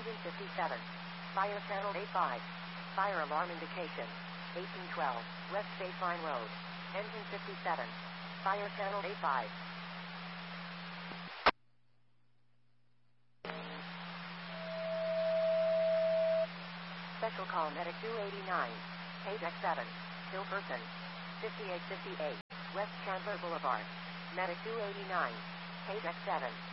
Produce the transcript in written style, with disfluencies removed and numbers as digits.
Engine 57. Fire channel A5. Fire alarm indication. 1812, West Baseline Road. Engine 57. Fire channel A5. Special call Medic 289. Page X7. Still person. 5858. West Chandler Boulevard. Medic 289. Page X7.